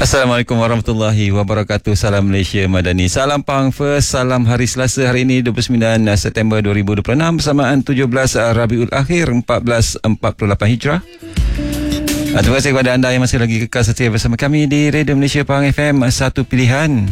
Assalamualaikum warahmatullahi wabarakatuh. Salam Malaysia Madani. Salam Pahang First. Salam hari Selasa hari ini 29 September 2026 bersamaan 17 Rabiul Akhir 1448 Hijrah. Terima kasih kepada anda yang masih lagi kekal setia bersama kami di Radio Malaysia Pahang FM, satu pilihan.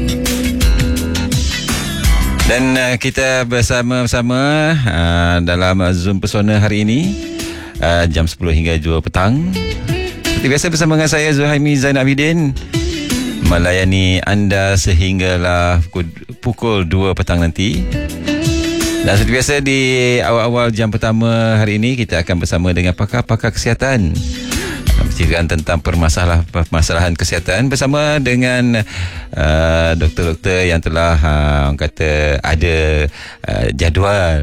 Dan kita bersama-sama dalam Zoom Persona hari ini jam 10 hingga 2 petang. Seperti biasa bersama dengan saya Zuhaimi Zain Abidin, melayani anda sehinggalah pukul 2 petang nanti. Dan seperti biasa di awal-awal jam pertama hari ini kita akan bersama dengan pakar-pakar kesihatan, menceritakan tentang permasalahan kesihatan bersama dengan doktor-doktor yang telah orang kata ada jadual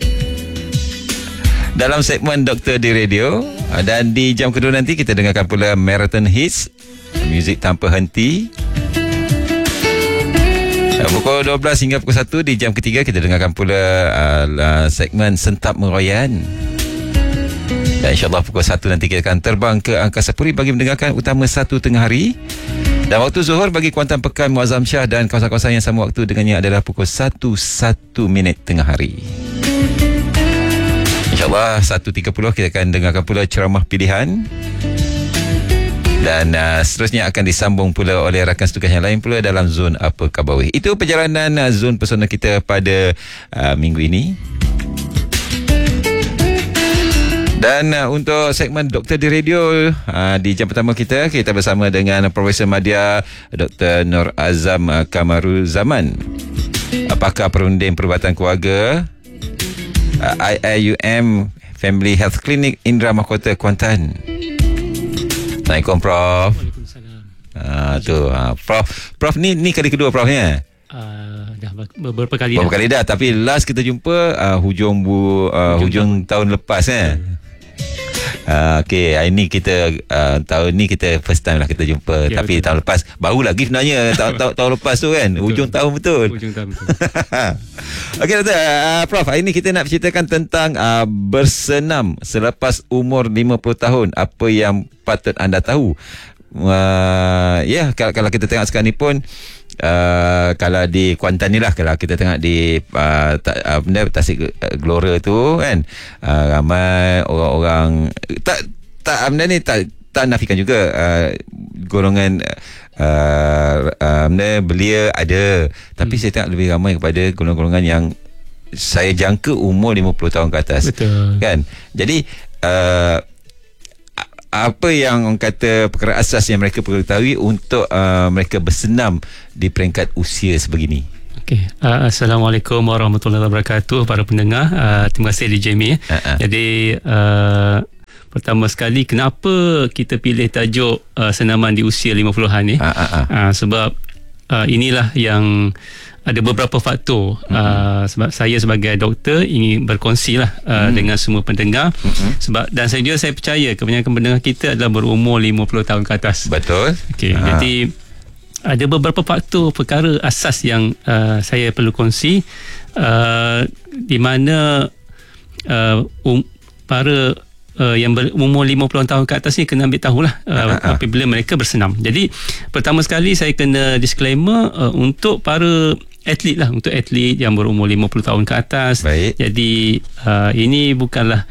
dalam segmen Doktor di Radio. Dan di jam kedua nanti kita dengarkan pula Marathon Hits, muzik tanpa henti. Pukul 12 hingga pukul 1 di jam ketiga kita dengarkan pula segmen Sentap Meroyan. Dan insyaAllah pukul 1 nanti kita akan terbang ke Angkasa Puri bagi mendengarkan utama 1 tengah hari. Dan waktu Zuhur bagi Kuantan Pekan Muazzam Shah dan kawasan-kawasan yang sama waktu dengannya adalah pukul 1 minit tengah hari. InsyaAllah 1.30 kita akan dengarkan pula ceramah pilihan. Dan seterusnya akan disambung pula oleh rakan setugas yang lain pula dalam zon Apa Khabar Weh. Itu perjalanan zon Persona kita pada minggu ini. Dan untuk segmen Doktor di Radio, di jam pertama kita bersama dengan Profesor Madya Dr. Nur Azam Kamaruzaman, pakar perunding perubatan keluarga, IIUM Family Health Clinic Indra Mahkota Kuantan. Assalamualaikum Prof. Waalaikumsalam. Prof ni kali kedua Prof ya? Dah beberapa kali dah. Tapi last kita jumpa hujung tahun lepas okey, hari ni kita tahun ni kita first time lah kita jumpa, ya, tapi betul. Tahun lepas baru lagi sebenarnya tahun lepas tu kan, hujung tahun betul. Okey doktor, Prof, hari ni kita nak ceritakan tentang bersenam selepas umur 50 tahun. Apa yang patut anda tahu? Kalau kita tengok sekarang ni pun kalau di Kuantan ni lah, kalau kita tengok di Tasik Gelora tu kan, ramai orang-orang tak nafikan juga golongan belia ada, tapi saya tengok lebih ramai kepada golongan-golongan yang saya jangka umur 50 tahun ke atas. Betul. Kan? Jadi apa yang orang kata perkara asas yang mereka perlu ketahui untuk mereka bersenam di peringkat usia sebegini? Okay. Assalamualaikum warahmatullahi wabarakatuh para pendengar. Terima kasih DJ Mi. Jadi pertama sekali, kenapa kita pilih tajuk senaman di usia 50-an ni? Sebab inilah yang ada beberapa faktor. Sebab saya sebagai doktor ingin berkongsi lah dengan semua pendengar. Sebab dan saya percaya kebanyakan pendengar kita adalah berumur 50 tahun ke atas. Betul. Okay. Jadi ada beberapa faktor perkara asas yang saya perlu kongsi, di mana para yang berumur 50 tahun ke atas ni kena ambil tahulah apabila mereka bersenam. Jadi pertama sekali saya kena disclaimer untuk para atlet lah, untuk atlet yang berumur 50 tahun ke atas. Baik. Jadi ini bukanlah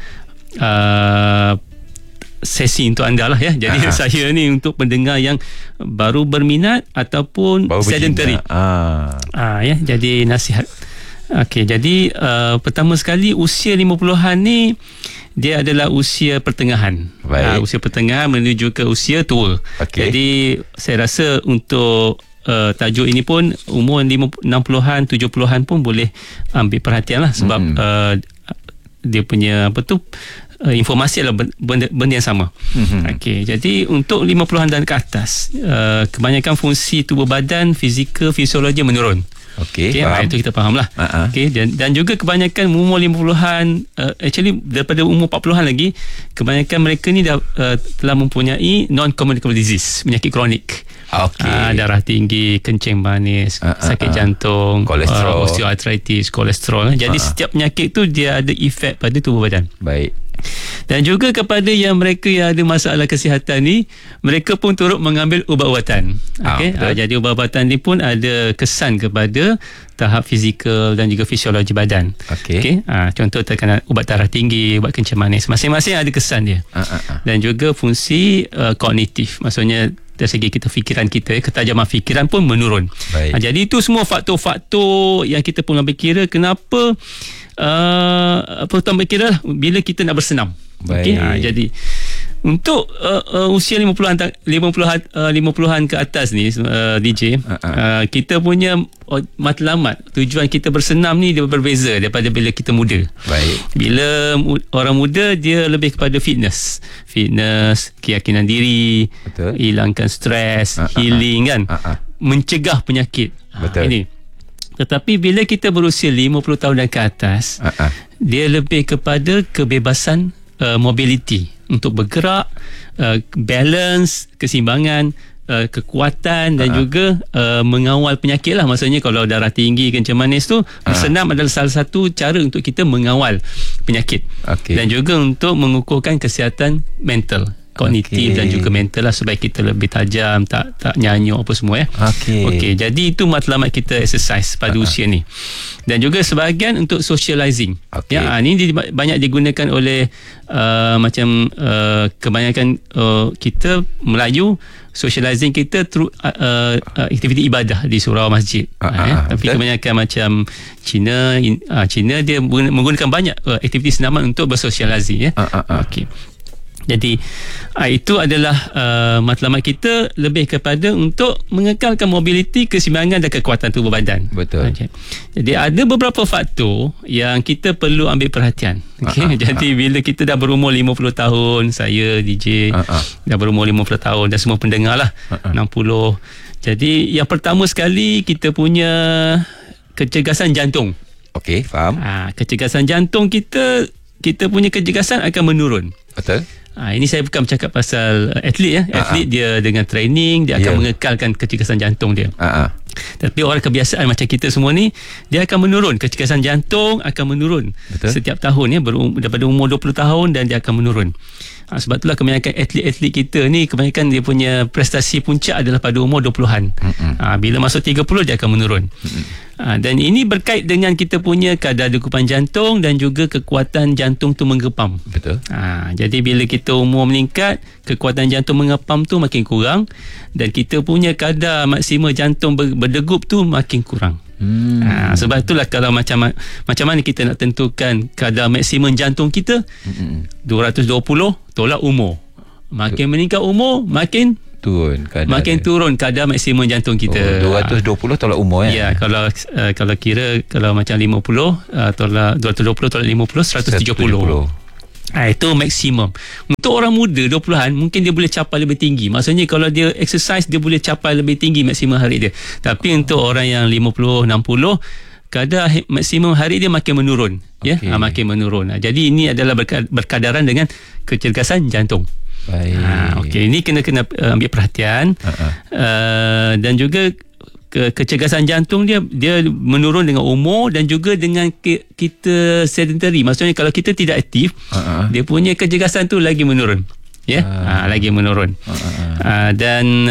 sesi untuk anda lah ya. Jadi saya ni untuk pendengar yang baru berminat ataupun baru sedentary. Ya, jadi nasihat. Okey, jadi pertama sekali usia 50-an ni dia adalah usia pertengahan. Usia pertengahan menuju ke usia tua. Okay. Jadi saya rasa untuk tajuk ini pun umur 60-an, 70-an pun boleh ambil perhatian lah. Sebab dia punya informasi adalah benda yang sama. Okey, jadi untuk 50-an dan ke atas, kebanyakan fungsi tubuh badan, fizikal, fisiologi menurun. Okey, itu kita faham lah. Okey, dan juga kebanyakan umur 50-an, actually daripada umur 40-an lagi, kebanyakan mereka ni dah telah mempunyai non-communicable disease, penyakit kronik. Darah tinggi, kencing manis, sakit jantung, osteoarthritis, kolesterol. Jadi setiap penyakit tu dia ada efek pada tubuh badan. Baik. Dan juga kepada yang mereka yang ada masalah kesihatan ni, mereka pun turut mengambil ubat-ubatan. Jadi ubat-ubatan ni pun ada kesan kepada tahap fizikal dan juga fisiologi badan. Contoh tekanan ubat darah tinggi, ubat kencing manis, masing-masing ada kesan dia. Dan juga fungsi kognitif, maksudnya dari segi fikiran kita, ketajaman fikiran pun menurun. Jadi itu semua faktor-faktor yang kita pun ambil kira. Kenapa pertama kira bila kita nak bersenam. Jadi untuk usia 50-an ke atas ni, DJ, kita punya matlamat tujuan kita bersenam ni dia berbeza daripada bila kita muda. Bila orang muda, dia lebih kepada fitness, keyakinan diri, hilangkan stres, healing kan, mencegah penyakit. Ini. Tetapi bila kita berusia 50 tahun dan ke atas, dia lebih kepada kebebasan mobility, untuk bergerak, balance, keseimbangan, kekuatan dan juga mengawal penyakit lah. Maksudnya kalau darah tinggi, kencing manis tu, bersenam adalah salah satu cara untuk kita mengawal penyakit. Dan juga untuk mengukuhkan kesihatan mental, kognitif dan juga mental lah, supaya kita lebih tajam, tak nyanyuk apa semua ya. Jadi itu matlamat kita exercise pada usia ni. Dan juga sebahagian untuk socializing. Ini banyak digunakan oleh kebanyakan kita Melayu, socializing kita through aktiviti ibadah di surau masjid. Tapi kebanyakan macam Cina dia menggunakan banyak aktiviti senaman untuk bersosialisasi. Jadi itu adalah matlamat kita lebih kepada untuk mengekalkan mobiliti, keseimbangan dan kekuatan tubuh badan. Jadi ada beberapa faktor yang kita perlu ambil perhatian. Jadi bila kita dah berumur 50 tahun, saya DJ dah berumur 50 tahun dan semua pendengar lah 60. Jadi yang pertama sekali, kita punya kecergasan jantung. Faham. Kecergasan jantung kita punya kecergasan akan menurun. Ini saya bukan bercakap pasal atlet ya. Atlet dia dengan training dia akan mengekalkan kecergasan jantung dia. Tapi orang kebiasaan macam kita semua ni, dia akan menurun. Kecergasan jantung akan menurun setiap tahun ya, daripada umur 20 tahun dan dia akan menurun. Sebab itulah kebanyakan atlet-atlet kita ni, kebanyakan dia punya prestasi puncak adalah pada umur 20-an. Bila masuk 30 dia akan menurun. Dan ini berkait dengan kita punya kadar degupan jantung dan juga kekuatan jantung tu menggepam. Jadi bila kita umur meningkat, kekuatan jantung mengepam tu makin kurang, dan kita punya kadar maksima jantung berdegup tu makin kurang. Sebab itulah kalau macam mana kita nak tentukan kadar maksimum jantung kita, 220 tolak umur. Makin meningkat umur, makin turun kadar maksimum jantung kita. 220 tolak umur ya. Kalau kira, kalau macam 50 tolak 220 tolak 50, 170. Itu maksimum. Untuk orang muda 20-an, mungkin dia boleh capai lebih tinggi. Maksudnya kalau dia exercise, dia boleh capai lebih tinggi maksimum hari dia. Tapi untuk orang yang 50, 60, kadar maksimum hari dia makin menurun. Makin menurun. Jadi ini adalah berkadaran dengan kecergasan jantung. Ini kena ambil perhatian. Dan juga kecergasan jantung dia menurun dengan umur dan juga dengan kita sedentary. Maksudnya kalau kita tidak aktif, dia punya kecergasan tu lagi menurun. Lagi menurun. Dan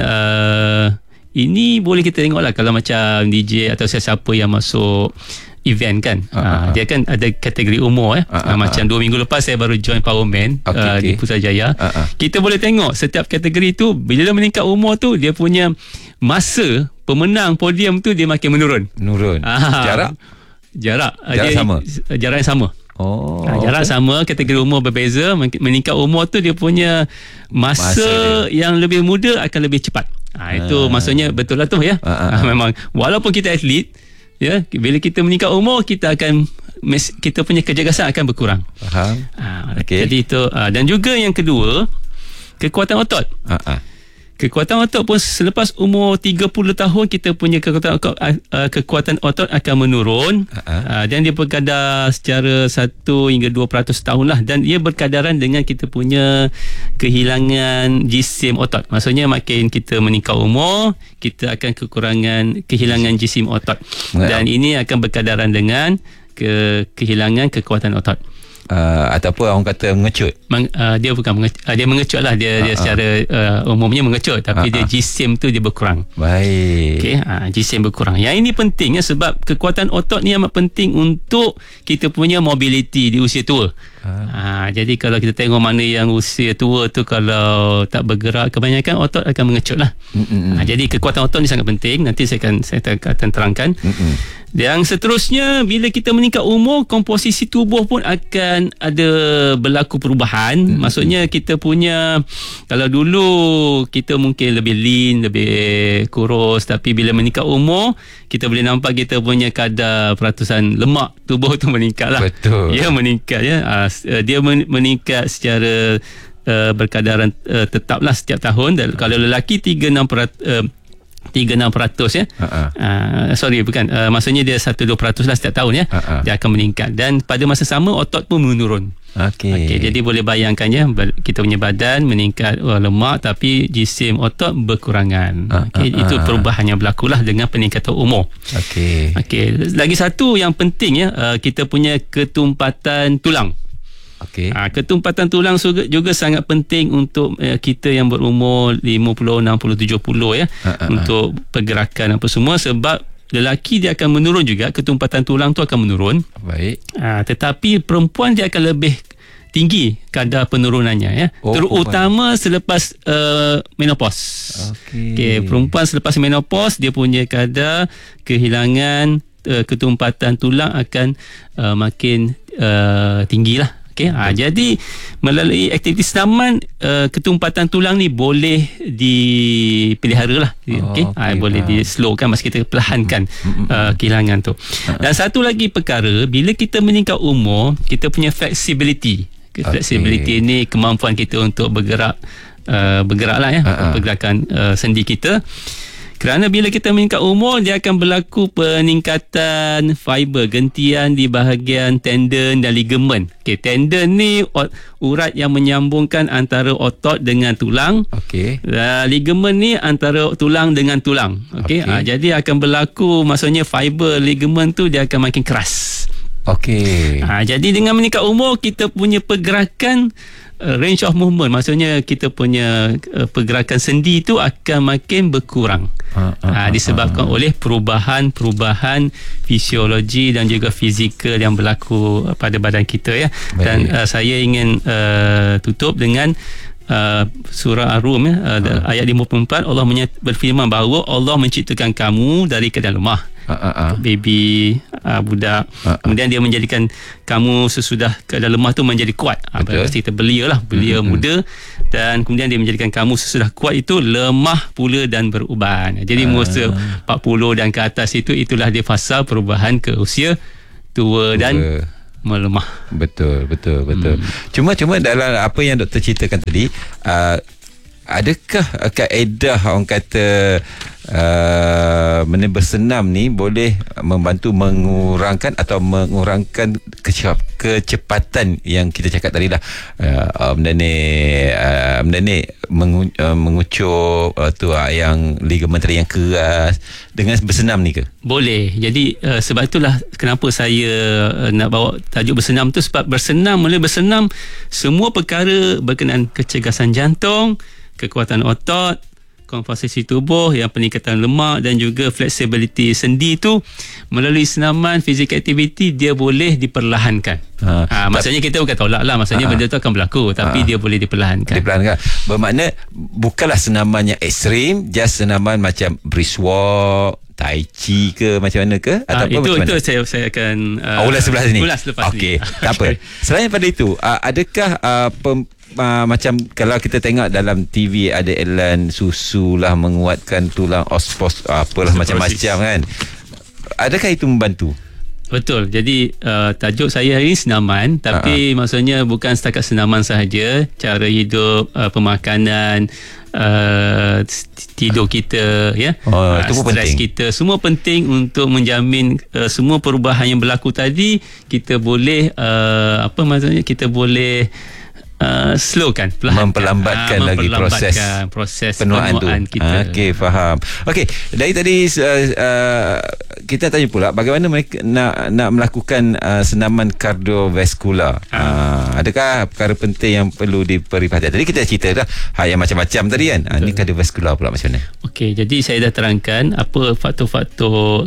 ini boleh kita tengok lah kalau macam DJ atau siapa yang masuk event kan, dia kan ada kategori umur macam 2 minggu lepas saya baru join Powerman di Putrajaya. Kita boleh tengok setiap kategori tu, bila dia meningkat umur tu, dia punya masa pemenang podium tu dia makin menurun. Jarak sama. Jarak yang sama. Jarak sama, kategori umur berbeza. Meningkat umur tu dia punya masa yang lebih muda akan lebih cepat. Itu maksudnya betul lah tu ya. Memang walaupun kita atlet, bila kita meningkat umur, kita punya kecergasan akan berkurang. Jadi itu. Dan juga yang kedua, kekuatan otot. Kekuatan otot pun selepas umur 30 tahun, kita punya kekuatan otot akan menurun. Dan dia berkadar secara 1 hingga 2% tahun lah. Dan ia berkadaran dengan kita punya kehilangan jisim otot. Maksudnya makin kita meningkat umur, kita akan kehilangan jisim otot. Dan ini akan berkadaran dengan kehilangan kekuatan otot. ataupun orang kata mengecut. Dia bukan dia mengecut lah, dia secara umumnya mengecut, tapi dia jisim tu dia berkurang. Baik. Okey, jisim berkurang. Yang ini penting sebab kekuatan otot ni amat penting untuk kita punya mobility di usia tua. Jadi kalau kita tengok mana yang usia tua tu kalau tak bergerak kebanyakan, otot akan mengecut lah. Jadi kekuatan otot ni sangat penting. Nanti saya akan terangkan. Yang seterusnya, bila kita meningkat umur, komposisi tubuh pun akan ada berlaku perubahan. Maksudnya kita punya, kalau dulu kita mungkin lebih lean, lebih kurus, tapi bila meningkat umur, kita boleh nampak kita punya kadar peratusan lemak tubuh tu meningkat lah. Betul. Ya, meningkat ya. Dia meningkat secara berkadaran tetap lah setiap tahun. Dan kalau lelaki 36% ya. Sorry, bukan. Maksudnya dia 1-2% lah setiap tahun ya. Dia akan meningkat. Dan pada masa sama otot pun menurun. Okey, jadi boleh bayangkan ya, kita punya badan meningkat lemak, tapi jisim otot berkurangan. Itu perubahan yang berlaku lah dengan peningkatan umur. Okey. Lagi satu yang penting ya, kita punya ketumpatan tulang. Ketumpatan tulang juga sangat penting untuk kita yang berumur 50, 60, 70 ya, untuk pergerakan apa semua, sebab lelaki dia akan menurun juga, ketumpatan tulang tu akan menurun. Baik. Tetapi perempuan dia akan lebih tinggi kadar penurunannya ya. Terutama selepas menopause. Perempuan selepas menopause dia punya kadar kehilangan ketumpatan tulang akan makin tinggilah. Jadi melalui aktiviti senaman, ketumpatan tulang ni boleh dipelihara lah. Boleh di-slowkan masa kita perlahankan kehilangan tu. Dan satu lagi perkara, bila kita meningkat umur, kita punya flexibility. Flexibility ni kemampuan kita untuk bergerak lah ya, pergerakan sendi kita. Kerana bila kita meningkat umur, dia akan berlaku peningkatan fiber, gentian di bahagian tendon dan ligamen. Tendon ni urat yang menyambungkan antara otot dengan tulang. Ligamen ni antara tulang dengan tulang. Jadi akan berlaku, maksudnya fiber ligamen tu dia akan makin keras. Jadi dengan meningkat umur, kita punya pergerakan, range of movement, maksudnya kita punya pergerakan sendi tu akan makin berkurang. Disebabkan oleh perubahan fisiologi dan juga fizikal yang berlaku pada badan kita ya. Dan saya ingin tutup dengan surah Ar-Rum ya, ayat 54. Allah berfirman bahawa Allah menciptakan kamu dari keadaan lemah, baby, budak, kemudian dia menjadikan kamu sesudah keadaan lemah tu menjadi kuat. Pasti kita belia muda, dan kemudian dia menjadikan kamu sesudah kuat itu lemah pula dan beruban. Jadi masa 40 dan ke atas itulah dia fasa perubahan ke usia tua dan melemah. Betul. Cuma dalam apa yang doktor ceritakan tadi, adakah kaedah orang kata bersenam ni boleh membantu mengurangkan kecepatan yang kita cakap tadi lah, mengucur yang ligamen tadi yang keras dengan bersenam ni ke? Boleh. Jadi sebab itulah kenapa saya nak bawa tajuk bersenam tu, sebab melalui bersenam semua perkara berkenaan kecergasan jantung, kekuatan otot, komposisi tubuh, yang peningkatan lemak dan juga flexibility sendi tu, melalui senaman physical activity dia boleh diperlahankan. Maksudnya kita bukan tolak lah, maksudnya benda tu akan berlaku, tapi dia boleh diperlahankan. Bermakna bukanlah senaman yang ekstrim, just senaman macam brisk walk, tai chi ke macam mana ke, ataupun itu saya akan ulas sebelah sini. Lepas ni. Tak apa. Selain pada itu, adakah macam kalau kita tengok dalam TV ada iklan susu lah menguatkan tulang, ospos apalah macam-macam kan, adakah itu membantu? Betul. Jadi tajuk saya hari ini senaman, tapi maksudnya bukan setakat senaman sahaja, cara hidup, pemakanan, tidur kita ya, stres kita, semua penting untuk menjamin semua perubahan yang berlaku tadi kita boleh kita boleh slowkan, memperlambatkan lagi proses penuaan kita. Okey, faham. Okey, dari tadi kita tanya pula bagaimana mereka nak melakukan senaman kardiovaskular. Adakah perkara penting yang perlu diberi perhatian? Tadi kita cerita dah hal yang macam-macam tadi kan. Ini kardiovaskular pula macam mana? Okey, jadi saya dah terangkan apa faktor-faktor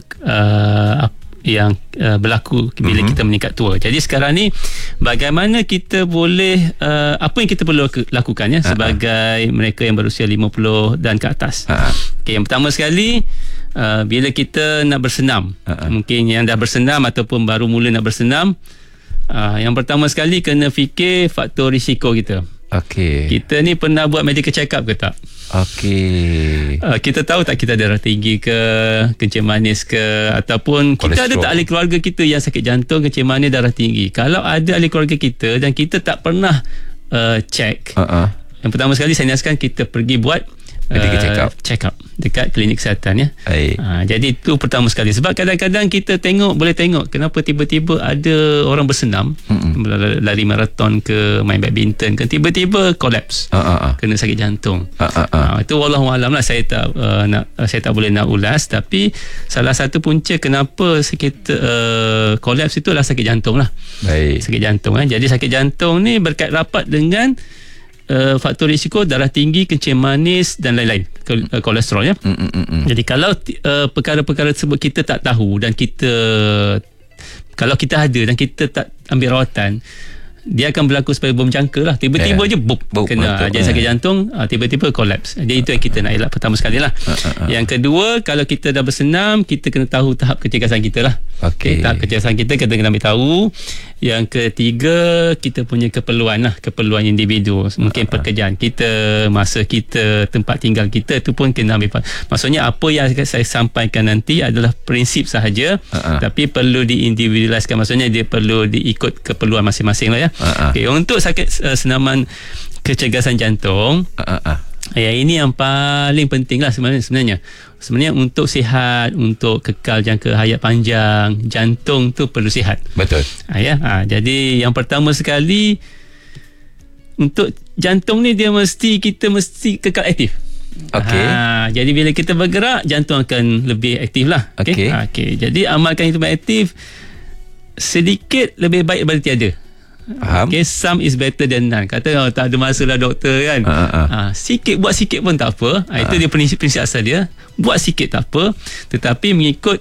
yang berlaku bila kita meningkat tua. Jadi sekarang ni bagaimana kita boleh apa yang kita perlu lakukan ya sebagai mereka yang berusia 50 dan ke atas. Okay, yang pertama sekali bila kita nak bersenam, mungkin yang dah bersenam ataupun baru mula nak bersenam, yang pertama sekali kena fikir faktor risiko kita. Okey. Kita ni pernah buat medical check up ke tak? Okey. Kita tahu tak kita darah tinggi ke, kencing manis ke, ataupun kita ada tak ahli keluarga kita yang sakit jantung, kencing manis, darah tinggi. Kalau ada ahli keluarga kita dan kita tak pernah check, yang pertama sekali saya nasihatkan kita pergi buat check up dekat klinik kesihatan ya. Jadi itu pertama sekali, sebab kadang-kadang kita boleh tengok kenapa tiba-tiba ada orang bersenam, lari maraton ke, main badminton ke, tiba-tiba collapse, kena sakit jantung. Itu wallahualam lah, saya tak boleh nak ulas, tapi salah satu punca kenapa kita collapse itu adalah sakit jantung lah. Sakit jantung jadi sakit jantung ni berkait rapat dengan faktor risiko darah tinggi, kencing manis dan lain-lain, kolesterol ya. Jadi kalau perkara-perkara tersebut kita tak tahu dan kalau kita ada dan kita tak ambil rawatan, dia akan berlaku sebagai bom jangka lah. Tiba-tiba je kena jadi sakit jantung, tiba-tiba collapse. Jadi itu yang kita nak elak pertama sekali lah. Yang kedua, kalau kita dah bersenam, kita kena tahu tahap kecergasan kita lah. Tahap kecergasan kita kena ambil tahu. Yang ketiga, kita punya keperluan individu. Mungkin pekerjaan kita, masa kita, tempat tinggal kita, itu pun kena ambil. Maksudnya apa yang saya sampaikan nanti adalah prinsip sahaja, tapi perlu diindividualiskan. Maksudnya dia perlu diikut keperluan masing-masing lah ya. Untuk sakit senaman kecergasan jantung, ini yang paling penting lah sebenarnya untuk sihat, untuk kekal jangka hayat panjang, jantung tu perlu sihat. Betul. Jadi yang pertama sekali, untuk jantung ni kita mesti kekal aktif. Jadi bila kita bergerak, jantung akan lebih aktif lah. Jadi amalkan hidup aktif, sedikit lebih baik daripada tiada. Some is better than none. Kata tak ada masalah doktor kan. Buat sikit pun tak apa. Itu dia prinsip asal dia. Buat sikit tak apa, tetapi mengikut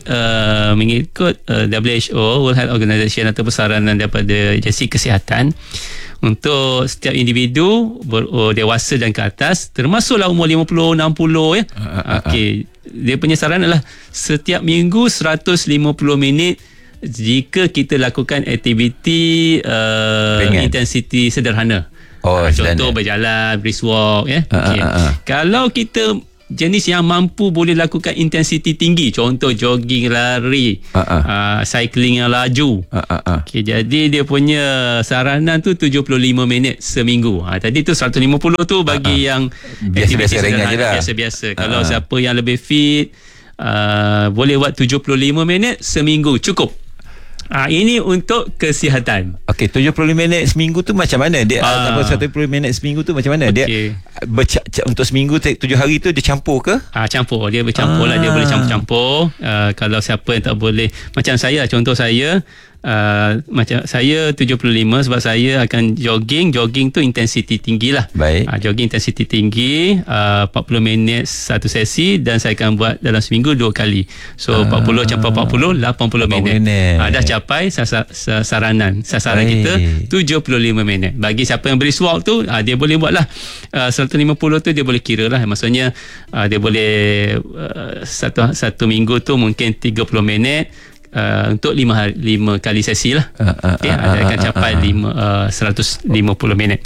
WHO, World Health Organization, atau saranan daripada agensi kesihatan, untuk setiap individu dewasa dan ke atas, termasuklah umur 50, 60 ya. Dia punya saran adalah setiap minggu 150 minit jika kita lakukan aktiviti intensiti sederhana. Contoh berjalan, brisk walk ya. Kalau kita jenis yang mampu boleh lakukan intensiti tinggi, contoh jogging, lari, cycling yang laju, jadi dia punya saranan tu 75 minit seminggu. Tadi tu 150 tu bagi yang biasa-biasa ringan je lah, biasa-biasa. Kalau siapa yang lebih fit, boleh buat 75 minit seminggu, cukup. Ini untuk kesihatan. 75 minit seminggu tu macam mana? Dia 150 minit seminggu tu macam mana? Dia untuk seminggu 7 hari tu dia campur ke? Campur. Dia bercampur lah. Dia boleh campur-campur. Kalau siapa yang tak boleh, macam saya, contoh saya, macam saya 75 sebab saya akan jogging tu intensiti tinggi lah. Jogging intensiti tinggi 40 minit satu sesi, dan saya akan buat dalam seminggu 2 kali. So 40 campur 40, 80 minit. Dah capai sasaran kita 75 minit. Bagi siapa yang brisk walk tu, dia boleh buat lah 150 tu, dia boleh kira lah. Maksudnya dia boleh satu minggu tu mungkin 30 minit untuk 5 kali sesi lah. Dia akan capai 150 minit.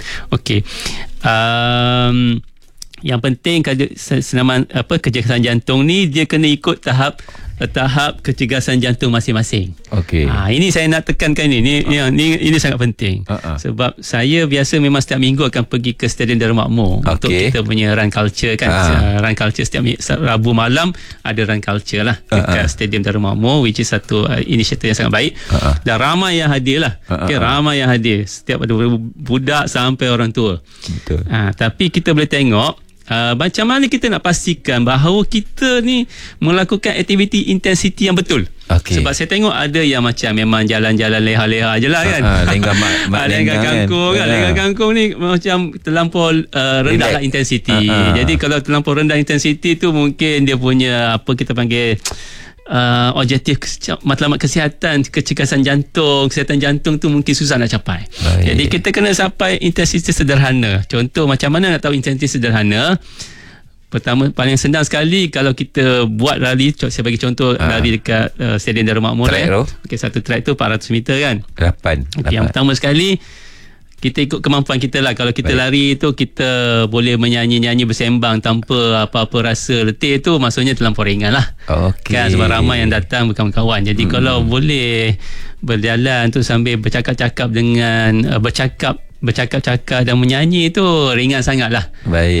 Yang penting senaman kecergasan jantung ni, dia kena ikut tahap tahap kecergasan jantung masing-masing. Okey. Ini saya nak tekankan ini sangat penting. Sebab saya biasa memang setiap minggu akan pergi ke Stadium Darul Makmur untuk kita punya run culture kan. Run culture setiap Rabu malam ada run culture lah dekat Stadium Darul Makmur, which is satu inisiatif yang sangat baik. Dan ramai yang hadir lah. Ramai yang hadir. Setiap ada budak sampai orang tua. Betul. Tapi kita boleh tengok macam mana kita nak pastikan bahawa kita ni melakukan aktiviti intensity yang betul. Sebab saya tengok ada yang macam memang jalan-jalan leha-leha je lah kan. Lenggang kangkung kan. Lenggang kangkung ni macam terlampau rendah lah intensity. Jadi kalau terlampau rendah intensity tu mungkin dia punya apa kita panggil objektif matlamat kesihatan, kecergasan jantung, kesihatan jantung tu mungkin susah nak capai. Jadi kita kena sampai intensitas sederhana. Contoh macam mana nak tahu intensitas sederhana? Pertama, paling senang sekali kalau kita buat rally. Saya bagi contoh rally dekat Stadium Darul Makmur. Satu track tu 400 meter kan. 8. Yang pertama sekali kita ikut kemampuan kita lah. Kalau kita lari tu kita boleh menyanyi-nyanyi bersembang tanpa apa-apa rasa letih tu, maksudnya terlampau ringan lah. Kan, sebab ramai yang datang berkawan-kawan. Jadi kalau boleh berjalan tu sambil bercakap-cakap dengan bercakap-cakap dan menyanyi tu ringan sangat lah.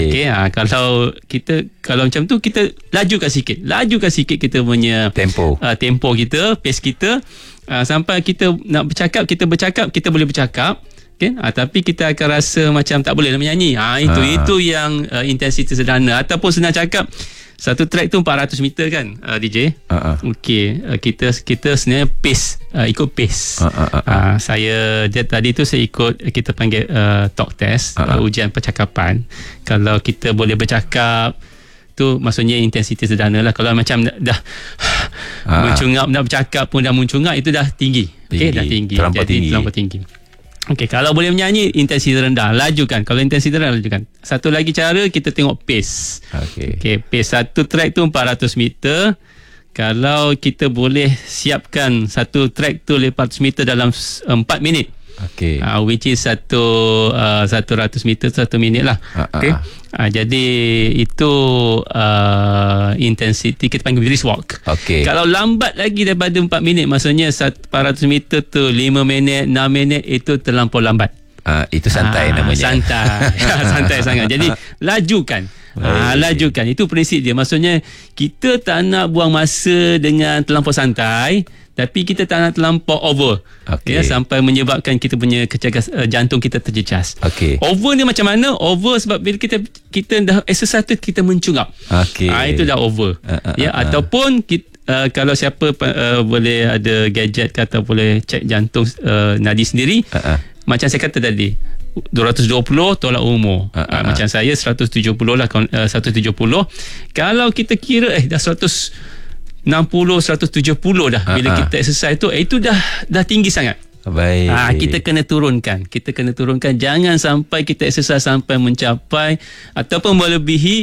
Kalau macam tu kita lajukan sikit kita punya tempo kita, pace kita, sampai kita nak bercakap, kita boleh bercakap. Tapi kita akan rasa macam tak boleh nak menyanyi. Itu yang intensitas sederhana. Ataupun senang cakap, satu track tu 400 meter kan, DJ. Kita sebenarnya pace, ikut pace. Tadi tu saya ikut, kita panggil talk test, ujian percakapan. Kalau kita boleh bercakap tu maksudnya intensitas sederhana lah. Kalau macam dah mencungap, nak bercakap pun dah mencungap, itu dah tinggi. Dah tinggi. Terlampau tinggi. Kalau boleh menyanyi, intensitas rendah, lajukan. Kalau intensitas rendah, lajukan. Satu lagi cara, kita tengok pace. Pace satu track tu 400 meter. Kalau kita boleh siapkan satu track tu 400 meter dalam 4 minit. Which is 100 meter 1 minit lah. Jadi itu intensity kita panggil brisk walk. Kalau lambat lagi daripada 4 minit, maksudnya 400 meter tu 5 minit 6 minit, itu terlampau lambat. Itu santai namanya. Santai sangat. Jadi lajukan. Lajukan. Itu prinsip dia. Maksudnya kita tak nak buang masa dengan terlampau santai, tapi kita tak nak terlampau over. Sampai menyebabkan kita punya jantung kita terjejas. Over ni macam mana? Over sebab bila kita dah exercise tu, kita mencungap. Itu dah over. Ataupun kalau siapa boleh ada gadget atau boleh cek jantung nadi sendiri, macam saya kata tadi, 220 tolak umur. Macam saya 170 lah, 170. Kalau kita kira dah 160, 170 dah bila kita exercise tu, itu dah tinggi sangat. Kita kena turunkan. Jangan sampai kita exercise sampai mencapai ataupun melebihi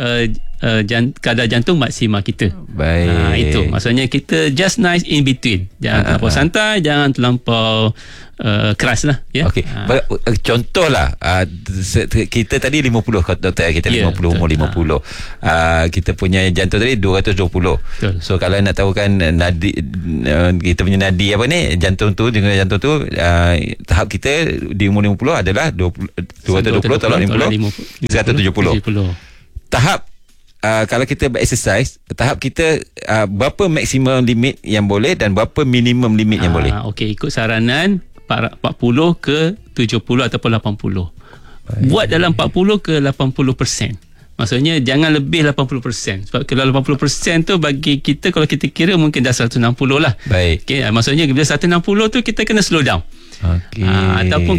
kadar jantung maksimal kita. Itu maksudnya kita just nice in between. Jangan terlampau santai, jangan terlampau keras lah. Contohlah, kita tadi 50, doktor, kita 50, umur 50. Kita punya jantung tadi 220. So kalau nak tahu kan nadi, kita punya nadi apa ni, jantung tu tahap kita di umur 50 adalah 220 tolak 50 170. Tahap kalau kita exercise, tahap kita berapa maksimum limit yang boleh dan berapa minimum limit yang boleh? Ikut saranan 40 ke 70 ataupun 80. Buat dalam 40 ke 80%. Maksudnya jangan lebih 80%. Sebab kalau 80% tu bagi kita, kalau kita kira mungkin dah 160 lah. Maksudnya bila 160 tu kita kena slow down. Ataupun